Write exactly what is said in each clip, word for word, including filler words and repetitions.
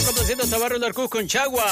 complaciendo hasta Barrio del Cusco en Chagua.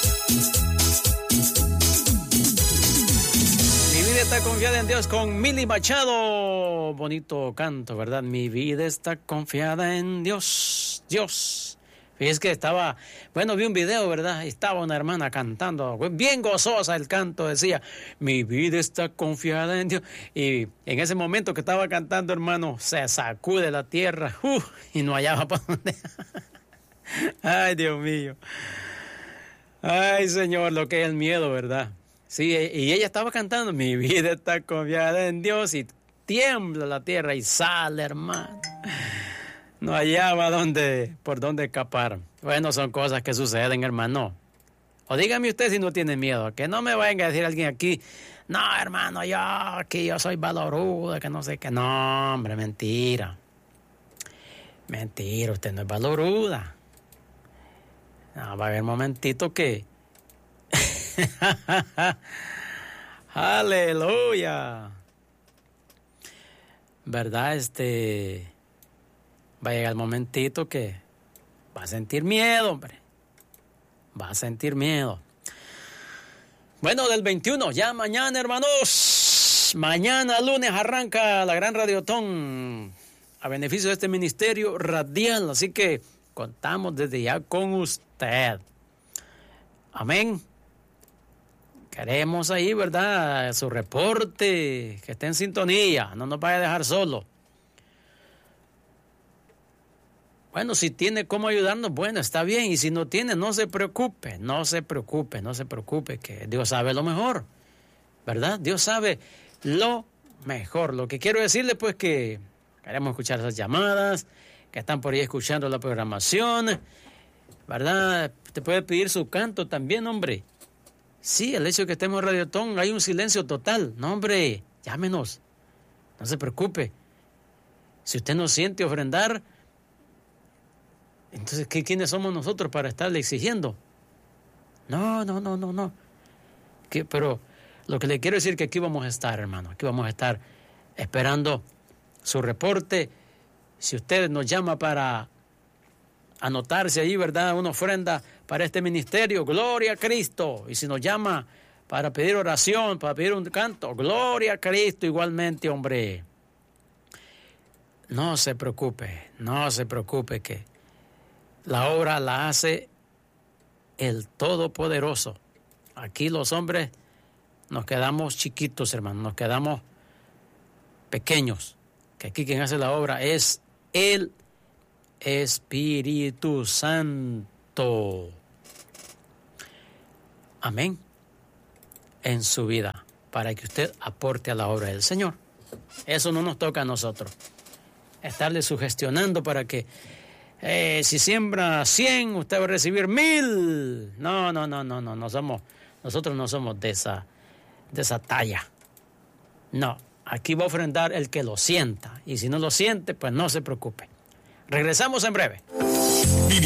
Mi vida está confiada en Dios con Mili Machado. Bonito canto, ¿verdad? Mi vida está confiada en Dios. Dios. Fíjese que estaba, bueno, vi un video, ¿verdad? Estaba una hermana cantando, bien gozosa el canto, decía, mi vida está confiada en Dios. Y en ese momento que estaba cantando, hermano, se sacude la tierra, uh, y no hallaba para dónde. Ay, Dios mío. Ay, Señor, lo que es el miedo, ¿verdad? Sí, y ella estaba cantando, mi vida está confiada en Dios, y tiembla la tierra y sale, hermano. No hallaba dónde, por dónde escapar. Bueno, son cosas que suceden, hermano. O dígame usted si no tiene miedo, que no me vayan a decir alguien aquí, no, hermano, yo aquí yo soy valoruda, que no sé qué. No, hombre, mentira. Mentira, usted no es valoruda. No, va a haber un momentito que... Aleluya. ¿Verdad? Este... Va a llegar el momentito que va a sentir miedo, hombre. Va a sentir miedo. Bueno, del veintiuno, ya mañana, hermanos. Mañana, lunes, arranca la gran Radiotón a beneficio de este ministerio radial. Así que contamos desde ya con usted. Amén. Queremos ahí, ¿verdad? Su reporte, que esté en sintonía. No nos vaya a dejar solo. Bueno, si tiene cómo ayudarnos, bueno, está bien. Y si no tiene, no se preocupe, no se preocupe, no se preocupe, que Dios sabe lo mejor, ¿verdad? Dios sabe lo mejor. Lo que quiero decirle, pues, que queremos escuchar esas llamadas, que están por ahí escuchando la programación, ¿verdad? Te puede pedir su canto también, hombre. Sí, el hecho de que estemos en Radiotón, hay un silencio total. No, hombre, llámenos, no se preocupe. Si usted no siente ofrendar, entonces, ¿qué, ¿quiénes somos nosotros para estarle exigiendo? No, no, no, no, no. Que, pero lo que le quiero decir es que aquí vamos a estar, hermano. Aquí vamos a estar esperando su reporte. Si usted nos llama para anotarse ahí, ¿verdad? Una ofrenda para este ministerio, gloria a Cristo. Y si nos llama para pedir oración, para pedir un canto, gloria a Cristo igualmente, hombre. No se preocupe, no se preocupe que la obra la hace el Todopoderoso. Aquí los hombres nos quedamos chiquitos, hermano, nos quedamos pequeños. Que aquí quien hace la obra es el Espíritu Santo. Amén. En su vida, para que usted aporte a la obra del Señor. Eso no nos toca a nosotros. Estarle sugestionando para que Eh, si siembra cien, usted va a recibir mil. No, no, no, no, no, no somos, nosotros no somos de esa, de esa talla. No, aquí va a ofrendar el que lo sienta. Y si no lo siente, pues no se preocupe. Regresamos en breve.